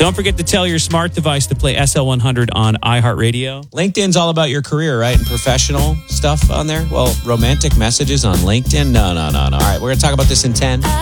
Don't forget to tell your smart device to play SL100 on iHeartRadio. LinkedIn's all about your career, right? And professional stuff on there. Well, romantic messages on LinkedIn? No. All right, we're going to talk about this in 10.